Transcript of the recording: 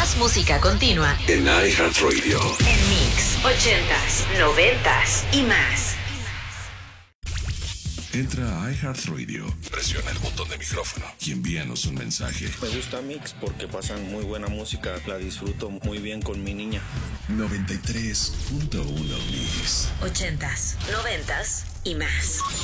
Más música continua en iHeartRadio. En Mix 80s, 90s y más. Entra a iHeartRadio, presiona el botón de micrófono y envíanos un mensaje. Me gusta Mix porque pasan muy buena música, la disfruto muy bien con mi niña. 93.1 Mix. 80s, 90s y más.